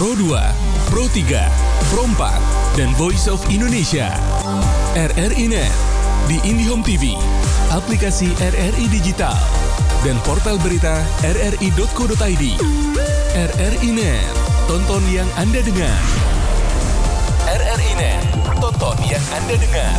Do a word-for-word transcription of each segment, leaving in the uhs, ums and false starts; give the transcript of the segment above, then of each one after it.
Pro dua, Pro tiga, Pro empat, dan Voice of Indonesia. R R I Net di IndiHome T V, aplikasi R R I Digital, dan portal berita r r i dot co dot i d. R R I Net, tonton yang Anda dengar. R R I Net, tonton yang Anda dengar.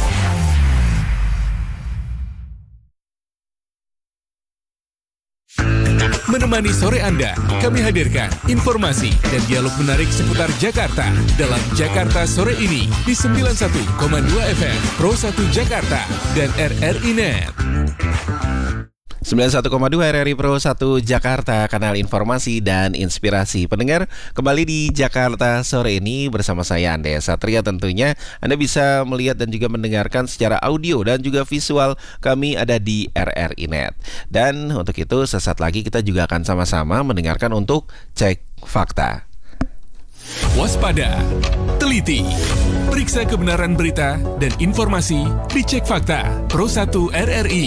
Menemani sore Anda, kami hadirkan informasi dan dialog menarik seputar Jakarta dalam Jakarta Sore ini di sembilan puluh satu koma dua F M Pro satu Jakarta dan R R I Net. sembilan puluh satu koma dua R R I Pro satu Jakarta, kanal informasi dan inspirasi. Pendengar, kembali di Jakarta Sore ini bersama saya Ande Satria. Tentunya Anda bisa melihat dan juga mendengarkan secara audio dan juga visual kami ada di R R I Net. Dan untuk itu sesaat lagi kita juga akan sama-sama mendengarkan untuk Cek Fakta. Waspada, teliti, periksa kebenaran berita dan informasi di Cek Fakta Pro satu R R I.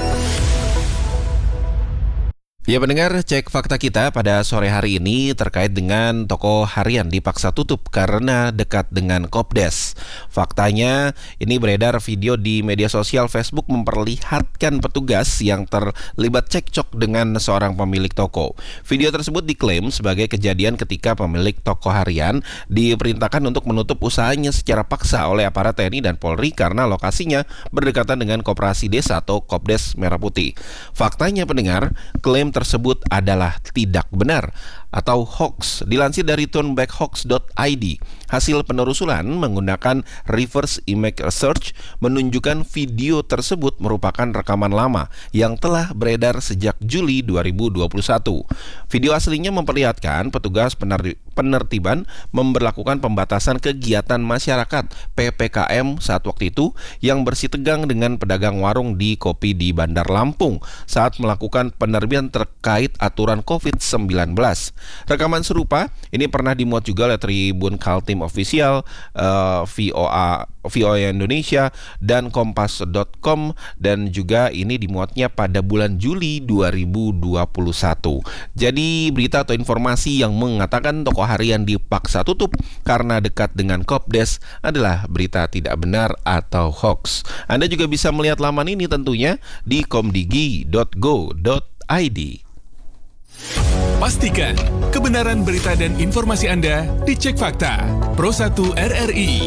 Ya pendengar, cek fakta kita pada sore hari ini terkait dengan toko harian dipaksa tutup karena dekat dengan Kopdes. Faktanya, ini beredar video di media sosial Facebook memperlihatkan petugas yang terlibat cekcok dengan seorang pemilik toko. Video tersebut diklaim sebagai kejadian ketika pemilik toko harian diperintahkan untuk menutup usahanya secara paksa oleh aparat T N I dan Polri karena lokasinya berdekatan dengan Koperasi Desa atau Kopdes Merah Putih. Faktanya pendengar, klaim tersebut adalah tidak benar atau hoax. Dilansir dari turnbackhoax dot i d, hasil penelusuran menggunakan reverse image search menunjukkan video tersebut merupakan rekaman lama yang telah beredar sejak Juli dua ribu dua puluh satu. Video aslinya memperlihatkan petugas penertiban memberlakukan pembatasan kegiatan masyarakat P P K M saat waktu itu yang bersitegang dengan pedagang warung di kopi di Bandar Lampung saat melakukan penerbitan terkait aturan covid sembilan belas. Rekaman serupa ini pernah dimuat juga oleh Tribun Kaltim Official, uh, V O A, V O A Indonesia, dan Kompas dot com, dan juga ini dimuatnya pada bulan Juli dua ribu dua puluh satu. Jadi berita atau informasi yang mengatakan toko harian dipaksa tutup karena dekat dengan Kopdes adalah berita tidak benar atau hoax. Anda juga bisa melihat laman ini tentunya di komdigi dot go dot i d. Pastikan kebenaran berita dan informasi Anda di Cek Fakta Pro satu R R I.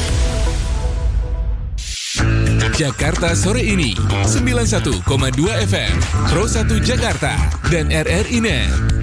Jakarta Sore ini sembilan puluh satu koma dua F M Pro satu Jakarta dan R R I Net.